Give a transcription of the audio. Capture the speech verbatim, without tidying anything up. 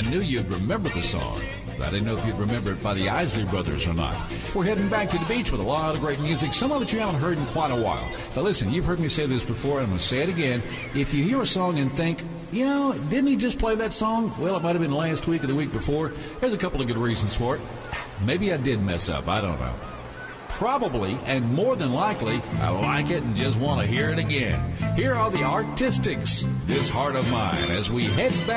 knew you'd remember the song. I didn't know if you'd remember it by the Isley Brothers or not. We're heading back to the beach with a lot of great music, some of it you haven't heard in quite a while. But listen, you've heard me say this before, and I'm going to say it again. If you hear a song and think, you know, didn't he just play that song? Well, it might have been last week or the week before. There's a couple of good reasons for it. Maybe I did mess up. I don't know. Probably, and more than likely, I like it and just want to hear it again. Here are the Artistics, This Heart of Mine, as we head back